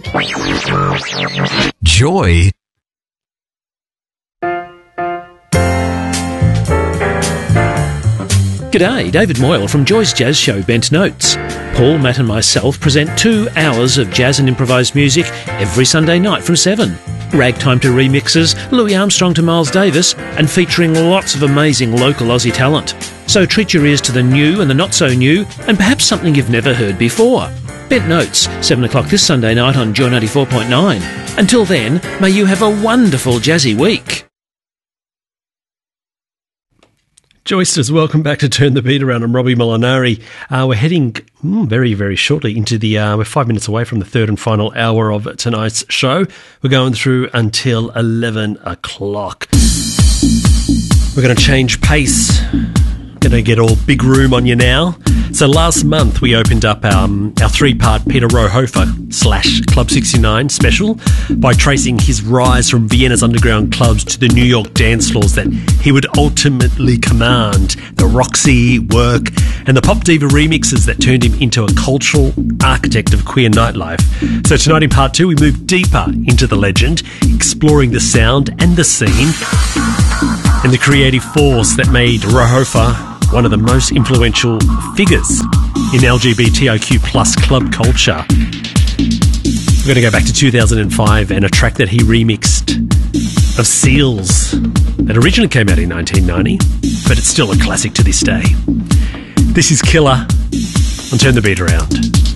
Joy. G'day, David Moyle from Joy's Jazz Show Bent Notes. Paul, Matt and myself present 2 hours of jazz and improvised music every Sunday night from 7. Ragtime to remixes, Louis Armstrong to Miles Davis, and featuring lots of amazing local Aussie talent. So treat your ears to the new and the not so new, and perhaps something you've never heard before. Bent Notes, 7 o'clock this Sunday night on Joy 94.9. Until then, may you have a wonderful jazzy week. Joysters, welcome back to Turn the Beat Around. I'm Robbie Molinari. We're heading very, very shortly into we're 5 minutes away from the third and final hour of tonight's show. We're going through until 11 o'clock. We're going to change pace. Going to get all big room on you now. So last month we opened up our 3-part Peter Rohofer / Club 69 special by tracing his rise from Vienna's underground clubs to the New York dance floors that he would ultimately command, the Roxy, Work, and the pop diva remixes that turned him into a cultural architect of queer nightlife. So tonight in part 2 we move deeper into the legend, exploring the sound and the scene and the creative force that made Rohofer one of the most influential figures in LGBTIQ plus club culture. We're going to go back to 2005 and a track that he remixed of Seals that originally came out in 1990, but it's still a classic to this day. This is Killer on Turn the Beat Around.